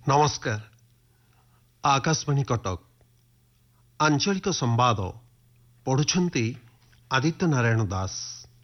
नमस्कार। आकाशवाणी कटक आंचलिक संवाद पढ़ुछंती आदित्य नारायण दास।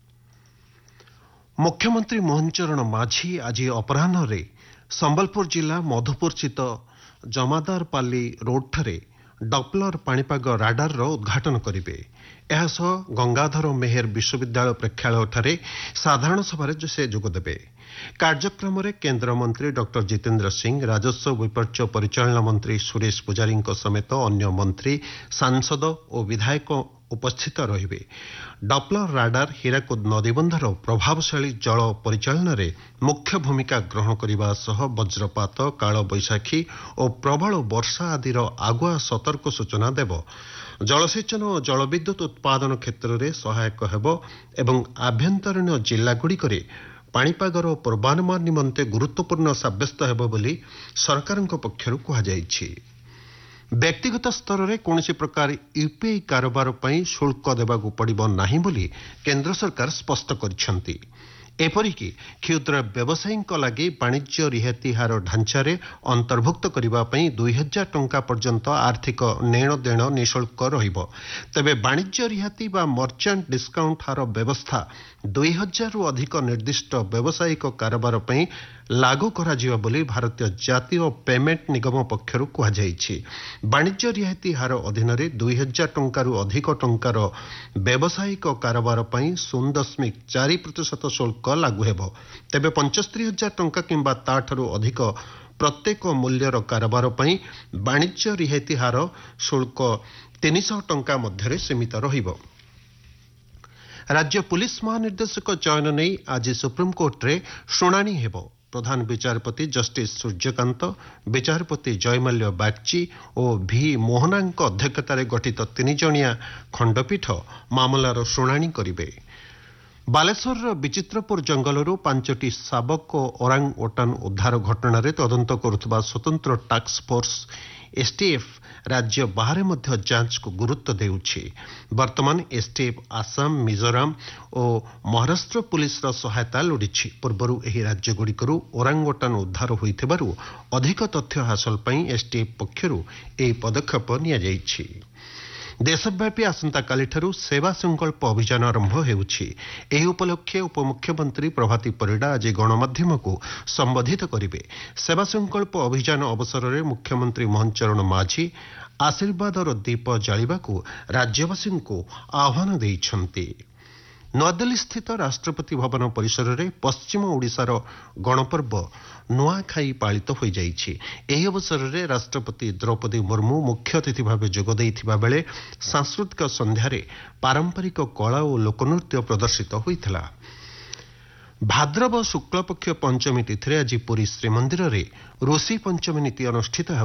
मुख्यमंत्री मोहन चरण माझी आज अपराह संबलपुर जिला मधुपुर स्थित जमादार पाली रोड ठारे डपलर पाणीपाग राडार उद्घाटन करेंगे। गंगाधर मेहर विश्वविद्यालय प्रेक्षालय ठारे साधारण सभा से जोगदेवे। कार्यक्रम में केन्द्र मंत्री डॉक्टर जितेंद्र सिंह, राजस्व विपर्य परिचालना मंत्री सुरेश पुजारी समेत अन्य मंत्री, सांसद और विधायक उपस्थित रहिबे। डपलर राडार हीराकुद नदीबंधर प्रभावशाली जल परिचालन में मुख्य भूमिका ग्रहण करने सह वज्रपात, काल बैशाखी और प्रबल वर्षा आदिर आगुआ सतर्क सूचना देव। जलसेचन और जलविद्युत उत्पादन क्षेत्र में सहायक हेबो एवं आभ्यंतरीण जिलागुड़िक पाणीपागर पूर्वानुमान निमंते गुरुत्वपूर्ण साब्यस्त हेबो बोली सरकारक पक्षरु कहुଯାଇଛି। व्यक्तिगत स्तर में कौन प्रकार यूपीआई कारोबार पर शुल्क देवाक पड़िब नाही बोली केंद्र सरकार स्पष्ट करिसेंती। एपरिकी क्षुद्र व्यवसायींक लागि वाणिज्य रिहाती हार ढांचारे अंतर्भुक्त करने 2000 टंका पर्यंत आर्थिक नेण देण निःशुल्क रहिबो। तेबे वाणिज्य रिहाती बा मर्चेंट डिस्काउंट हार व्यवस्था 2000 रु अधिक निर्दिष्ट व्यावसायिक कारोबार पर लागू करा जिवा बोली भारतीय जातीय पेमेंट निगम पक्षरु कहुଯାଇଛି। वाणिज्य रिहाती हार अधीन 2000 टंका रु अधिक टंकार व्यावसायिक कारोबार पर 0.4% शुल्क लागू हेबो। तेबे 75,000 टंका किंबा ताठरू अधिक प्रत्येक मूल्यर कारोबार पर वाणिज्य रिहाती हार शुल्क 300 टंका मध्य सीमित रहिबो। राज्य पुलिस महानिर्देशक चयन नहीं आज सुप्रीमकोर्ट रे शुणाणी हेबो। प्रधान विचारपति जस्टिस सूर्यकांत, विचारपति जयमाल्य बागची और भी मोहनांक अध्यक्षतार गठित 3 जणिया खंडपीठ मामलार शुणाणी करिवे। बालेश्वर विचित्रपुर जंगलरू 5टी शाबक और ओरांग ओटान उद्धार घटना तदंत करुवा स्वतंत्र टास्क फोर्स एसटीएफ राज्य बाहर मध्य जांच को गुरुत्व देउछि। वर्तमान एसटीएफ आसाम, मिजोराम और महाराष्ट्र पुलिस सहायता लोड़ी। पूर्वर एही राज्य गुड़िकरू ओरांग ओटान उद्धार होइथिबारु अधिक तथ्य हासिल पई एसटीएफ पक्षरु एही पदक्षेप निया जाइछि। देशव्यापी आसंता कालीठारू सेवा संकल्प अभियान आरंभ हेउछि। एही उपलक्षे उपमुख्यमंत्री प्रभाती परिडा आज गणमाध्यम को संबोधित करिवे। सेवा संकल्प अभियान अवसर में मुख्यमंत्री मोहन चरण माझी आशीर्वादर दीप जालिबाकू राज्यवासी को आह्वान देइछन्ति। नूआदिल्ली स्थित राष्ट्रपति भवन परिसर में पश्चिम ओडिशार गणपर्व नुआखाई पालित हो जाइछि। एही अवसर में राष्ट्रपति द्रौपदी मुर्मू मुख्य अतिथि भाव जोग देइथिबा बेले सांस्कृतिक संध्यारे पारंपरिक कला और लोकनृत्य प्रदर्शित होइथिला। भाद्रव शुक्लपक्ष पंचमी तिथि आज पुरी श्रीमंदिर में ऋषि पंचमी नीति अनुष्ठित